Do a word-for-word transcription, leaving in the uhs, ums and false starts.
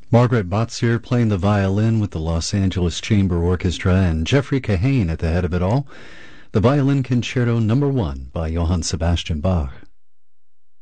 Margaret Botsier playing the violin with the Los Angeles Chamber Orchestra, and Jeffrey Kahane at the head of it all. The Violin Concerto Number One by Johann Sebastian Bach.